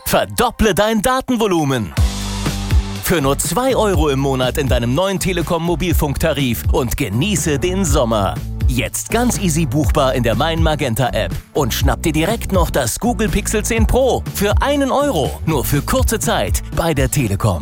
Verdopple dein Datenvolumen. Für nur 2 € im Monat in deinem neuen Telekom-Mobilfunktarif und genieße den Sommer. Jetzt ganz easy buchbar in der Mein Magenta App. Und schnapp dir direkt noch das Google Pixel 10 Pro für 1 €. Nur für kurze Zeit bei der Telekom.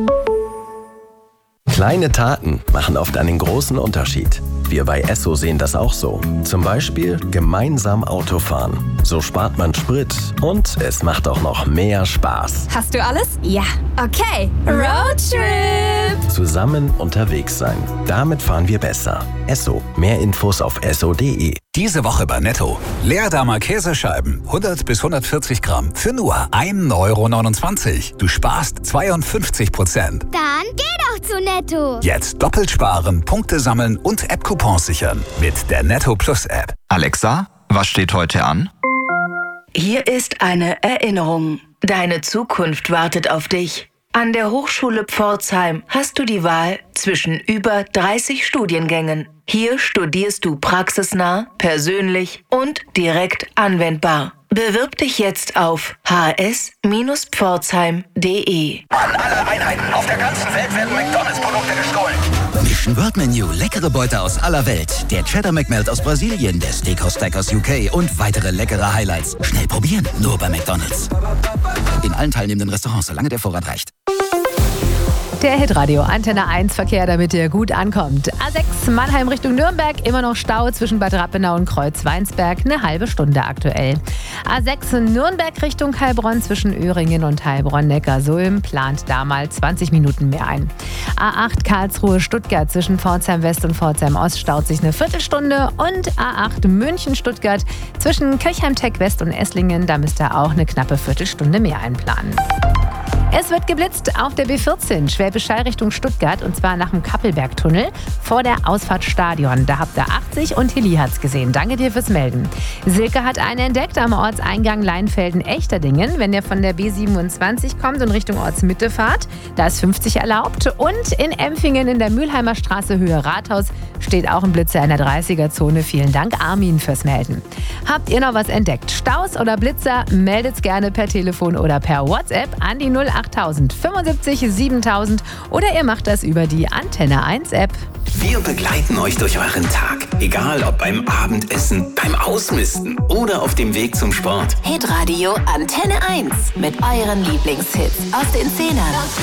Kleine Taten machen oft einen großen Unterschied. Wir bei Esso sehen das auch so. Zum Beispiel gemeinsam Autofahren. So spart man Sprit und es macht auch noch mehr Spaß. Hast du alles? Ja. Okay. Roadtrip! Zusammen unterwegs sein. Damit fahren wir besser. Esso. Mehr Infos auf esso.de. Diese Woche bei Netto. Leerdammer Käsescheiben, 100 bis 140 Gramm, für nur 1,29 €. Du sparst 52%. Dann geh doch zu Netto. Jetzt doppelt sparen, Punkte sammeln und App-Coupons sichern. Mit der Netto Plus App. Alexa, was steht heute an? Hier ist eine Erinnerung. Deine Zukunft wartet auf dich. An der Hochschule Pforzheim hast du die Wahl zwischen über 30 Studiengängen. Hier studierst du praxisnah, persönlich und direkt anwendbar. Bewirb dich jetzt auf hs-pforzheim.de. An alle Einheiten auf der ganzen Welt werden McDonalds-Produkte gestohlen. Mission World Menu, leckere Beute aus aller Welt. Der Cheddar McMelt aus Brasilien, der Steakhouse Stack aus UK und weitere leckere Highlights. Schnell probieren, nur bei McDonalds. In allen teilnehmenden Restaurants, solange der Vorrat reicht. Der Hitradio Antenne 1 Verkehr, damit ihr gut ankommt. A6 Mannheim Richtung Nürnberg, immer noch Stau zwischen Bad Rappenau und Kreuzweinsberg, eine halbe Stunde aktuell. A6 Nürnberg Richtung Heilbronn zwischen Öhringen und Heilbronn-Neckarsulm plant da mal 20 Minuten mehr ein. A8 Karlsruhe Stuttgart zwischen Pforzheim West und Pforzheim Ost staut sich eine Viertelstunde und A8 München Stuttgart zwischen Kirchheim-Tech West und Esslingen, da müsst ihr auch eine knappe Viertelstunde mehr einplanen. Es wird geblitzt auf der B14 Schwäbisch Hall Richtung Stuttgart und zwar nach dem Kappelbergtunnel vor der Ausfahrt Stadion. Da habt ihr 80 und Hilly hat's gesehen. Danke dir fürs Melden. Silke hat einen entdeckt am Ortseingang Leinfelden-Echterdingen. Wenn ihr von der B27 kommt und Richtung Ortsmitte fahrt, da ist 50 erlaubt. Und in Empfingen in der Mülheimer Straße Höhe Rathaus steht auch ein Blitzer in der 30er-Zone. Vielen Dank, Armin, fürs Melden. Habt ihr noch was entdeckt? Staus oder Blitzer? Meldet's gerne per Telefon oder per WhatsApp an die 08000 75 7000 oder ihr macht das über die Antenne 1 App. Wir begleiten euch durch euren Tag. Egal ob beim Abendessen, beim Ausmisten oder auf dem Weg zum Sport. Hitradio Antenne 1 mit euren Lieblingshits aus den 10ern.